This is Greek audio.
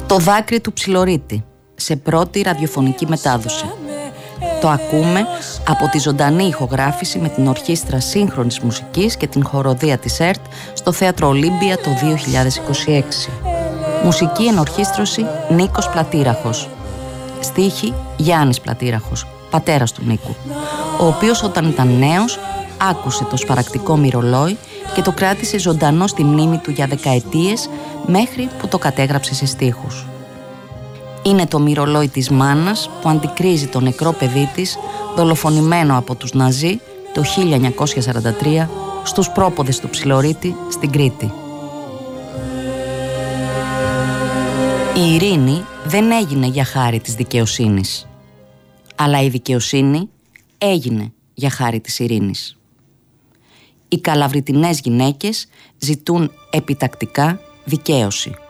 Το δάκρυ του Ψιλορίτη, σε πρώτη ραδιοφωνική μετάδοση. Το ακούμε από τη ζωντανή ηχογράφηση με την Ορχήστρα Σύγχρονης Μουσικής και την Χοροδία της ΕΡΤ στο Θέατρο Ολύμπια το 2026. Μουσική ενορχήστρωση Νίκος Πλατήραχος. Στίχη Γιάννης Πλατήραχος, πατέρας του Νίκου, ο οποίος όταν ήταν νέος άκουσε το σπαρακτικό μυρολόι και το κράτησε ζωντανό στη μνήμη του για δεκαετίες μέχρι που το κατέγραψε σε στίχους. Είναι το μυρολόι της μάνας που αντικρίζει το νεκρό παιδί της, δολοφονημένο από τους Ναζί το 1943 στους πρόποδες του Ψιλορίτη στην Κρήτη. Η ειρήνη δεν έγινε για χάρη της δικαιοσύνης, αλλά η δικαιοσύνη έγινε για χάρη της ειρήνης. Οι καλαβριτινές γυναίκες ζητούν επιτακτικά δικαίωση.